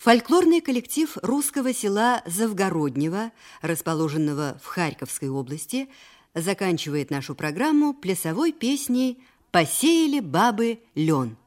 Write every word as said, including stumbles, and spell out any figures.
Фольклорный коллектив русского села Завгороднего, расположенного в Харьковской области, заканчивает нашу программу плясовой песней «Посеяли бабы лен».